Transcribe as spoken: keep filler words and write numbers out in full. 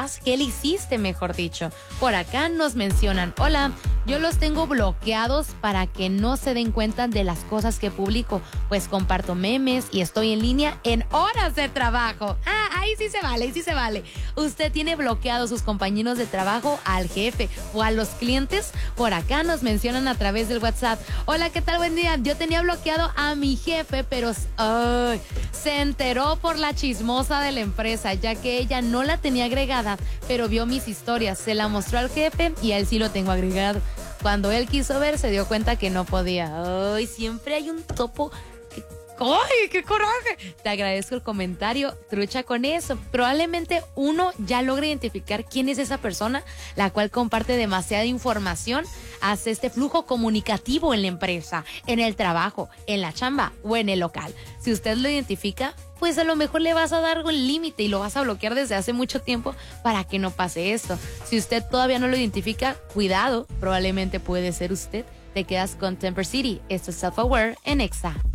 has, ¿qué le hiciste, mejor dicho? Por acá nos mencionan, hola, yo los tengo bloqueados para que no se den cuenta de las cosas que publico, pues comparto memes y estoy en línea en horas de trabajo. Ah, ahí sí se vale, ahí sí se vale. Usted tiene bloqueados sus compañeros de trabajo, al jefe o a los clientes. Por acá nos mencionan a través del WhatsApp. Hola, ¿qué tal? Buen día. Yo tenía bloqueado a mi jefe, pero ay, se enteró por la chismosa de la empresa, ya que ella no la tenía agregada, pero vio mis historias, se la mostró al jefe y a él sí lo tengo agregado. Cuando él quiso ver, se dio cuenta que no podía. Ay, siempre hay un topo. ¡Ay, qué coraje! Te agradezco el comentario, trucha con eso. Probablemente uno ya logra identificar quién es esa persona, la cual comparte demasiada información, hace este flujo comunicativo en la empresa, en el trabajo, en la chamba o en el local. Si usted lo identifica, pues a lo mejor le vas a dar un límite y lo vas a bloquear desde hace mucho tiempo para que no pase esto. Si usted todavía no lo identifica, cuidado, probablemente puede ser usted. Te quedas con Temper City. Esto es Self Aware en Exa.